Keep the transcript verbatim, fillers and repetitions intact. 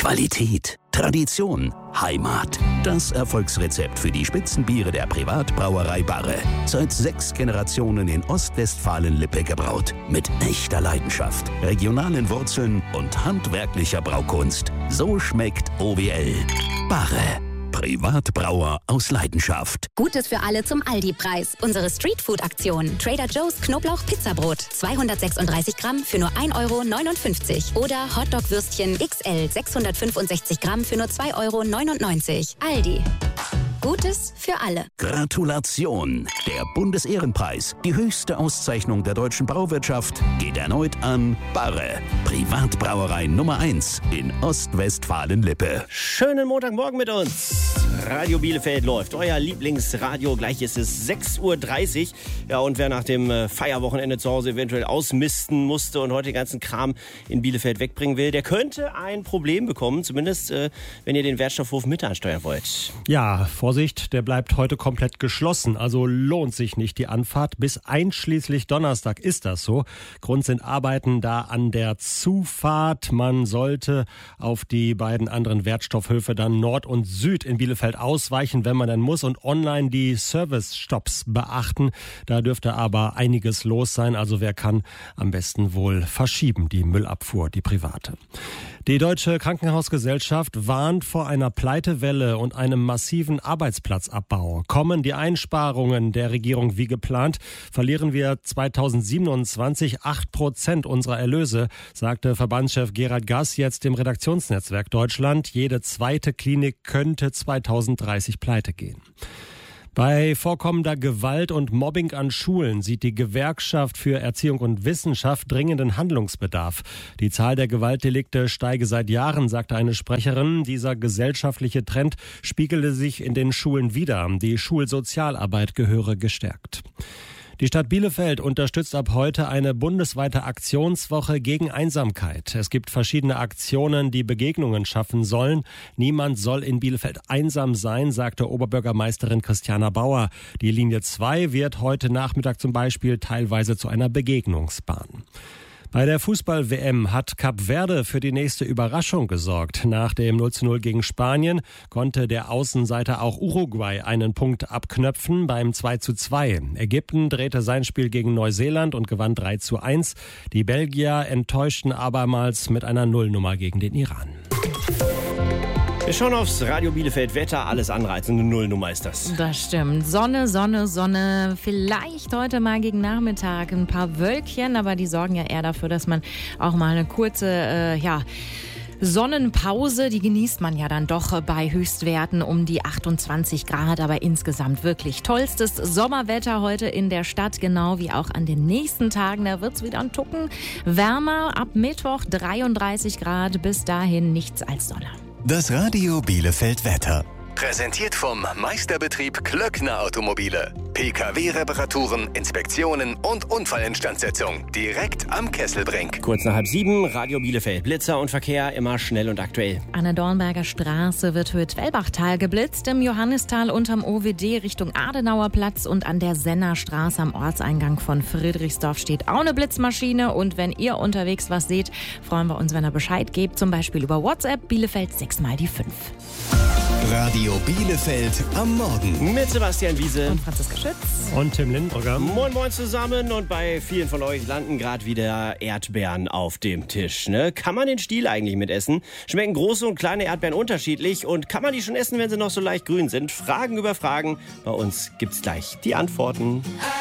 Qualität, Tradition, Heimat. Das Erfolgsrezept für die Spitzenbiere der Privatbrauerei Barre. Seit sechs Generationen in Ostwestfalen-Lippe gebraut. Mit echter Leidenschaft, regionalen Wurzeln und handwerklicher Braukunst. So schmeckt O W L. Barre. Privatbrauer aus Leidenschaft. Gutes für alle zum Aldi-Preis. Unsere Streetfood-Aktion. Trader Joe's Knoblauch-Pizzabrot. zweihundertsechsunddreißig Gramm für nur ein Euro neunundfünfzig. Oder Hotdog-Würstchen X L sechshundertfünfundsechzig Gramm für nur zwei Euro neunundneunzig. Aldi. Gutes für alle. Gratulation! Der Bundesehrenpreis, die höchste Auszeichnung der deutschen Brauwirtschaft, geht erneut an Barre. Privatbrauerei Nummer eins in Ostwestfalen-Lippe. Schönen Montagmorgen mit uns. Radio Bielefeld läuft, euer Lieblingsradio. Gleich ist es sechs Uhr dreißig. Ja, und wer nach dem Feierwochenende zu Hause eventuell ausmisten musste und heute den ganzen Kram in Bielefeld wegbringen will, der könnte ein Problem bekommen. Zumindest, äh, wenn ihr den Wertstoffhof mit ansteuern wollt. Ja, Vorsicht, der bleibt heute komplett geschlossen. Also lohnt sich nicht die Anfahrt. Bis einschließlich Donnerstag ist das so. Grund sind Arbeiten da an der Zufahrt. Man sollte auf die beiden anderen Wertstoffhöfe dann Nord und Süd in Bielefeld ausweichen, wenn man denn muss, und online die Service-Stops beachten. Da dürfte aber einiges los sein. Also wer kann, am besten wohl verschieben, die Müllabfuhr, die private. Die Deutsche Krankenhausgesellschaft warnt vor einer Pleitewelle und einem massiven Arbeitsplatzabbau. Kommen die Einsparungen der Regierung wie geplant, verlieren wir zweitausendsiebenundzwanzig acht Prozent unserer Erlöse, sagte Verbandschef Gerald Gass jetzt im Redaktionsnetzwerk Deutschland. Jede zweite Klinik könnte zweitausenddreißig pleite gehen. Bei vorkommender Gewalt und Mobbing an Schulen sieht die Gewerkschaft für Erziehung und Wissenschaft dringenden Handlungsbedarf. Die Zahl der Gewaltdelikte steige seit Jahren, sagte eine Sprecherin. Dieser gesellschaftliche Trend spiegelte sich in den Schulen wider. Die Schulsozialarbeit gehöre gestärkt. Die Stadt Bielefeld unterstützt ab heute eine bundesweite Aktionswoche gegen Einsamkeit. Es gibt verschiedene Aktionen, die Begegnungen schaffen sollen. Niemand soll in Bielefeld einsam sein, sagte Oberbürgermeisterin Christiana Bauer. Die Linie zwei wird heute Nachmittag zum Beispiel teilweise zu einer Begegnungsbahn. Bei der Fußball-W M hat Kap Verde für die nächste Überraschung gesorgt. Nach dem null zu null gegen Spanien konnte der Außenseiter auch Uruguay einen Punkt abknöpfen beim zwei zu zwei. Ägypten drehte sein Spiel gegen Neuseeland und gewann drei zu eins. Die Belgier enttäuschten abermals mit einer Nullnummer gegen den Iran. Wir schauen aufs Radio Bielefeld Wetter, alles andere als eine Nullnummer ist das. Das stimmt. Sonne, Sonne, Sonne. Vielleicht heute mal gegen Nachmittag ein paar Wölkchen, aber die sorgen ja eher dafür, dass man auch mal eine kurze, äh, ja... Sonnenpause, die genießt man ja dann doch bei Höchstwerten um die achtundzwanzig Grad, aber insgesamt wirklich tollstes Sommerwetter heute in der Stadt, genau wie auch an den nächsten Tagen. Da wird's wieder ein Tucken wärmer, ab Mittwoch dreiunddreißig Grad, bis dahin nichts als Sonne. Das Radio Bielefeld Wetter. Präsentiert vom Meisterbetrieb Klöckner Automobile. P K W-Reparaturen, Inspektionen und Unfallinstandsetzung. Direkt am Kesselbrink. Kurz nach halb sieben, Radio Bielefeld. Blitzer und Verkehr immer schnell und aktuell. An der Dornberger Straße wird Höhe-Twellbachtal geblitzt, im Johannistal unterm O W D Richtung Adenauer Platz und an der Sennerstraße am Ortseingang von Friedrichsdorf steht auch eine Blitzmaschine. Und wenn ihr unterwegs was seht, freuen wir uns, wenn ihr Bescheid gebt, zum Beispiel über WhatsApp Bielefeld sechs mal die fünf. Radio Bielefeld am Morgen. Mit Sebastian Wiese und Franziska Schütz. Und Tim Lindberger. Moin Moin zusammen, und bei vielen von euch landen gerade wieder Erdbeeren auf dem Tisch. Ne? Kann man den Stiel eigentlich mitessen? Schmecken große und kleine Erdbeeren unterschiedlich, und kann man die schon essen, wenn sie noch so leicht grün sind? Fragen über Fragen. Bei uns gibt's gleich die Antworten.